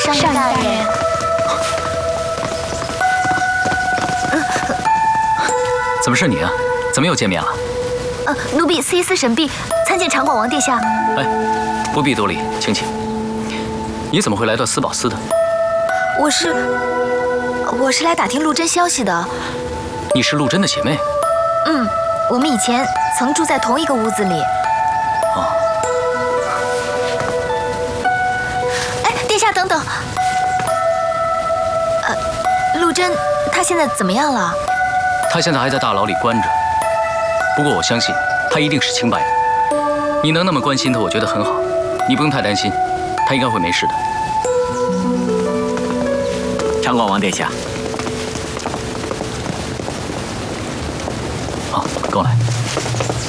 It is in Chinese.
上一大人。 怎么是你啊？怎么又见面了？ 奴婢司仪司审毕，参见长广王殿下。 哎，不必多礼，请起。你怎么会来到司宝司的？ 我是来打听陆贞消息的。 你是陆贞的姐妹？ 嗯，我们以前曾住在同一个屋子里。 哦。 哎，殿下等等。陆贞，她现在怎么样了？ 她现在还在大牢里关着，不过我相信她一定是清白人。你能那么关心她，我觉得很好。你不用太担心，她应该会没事的。 长广王殿下。 好，跟我来。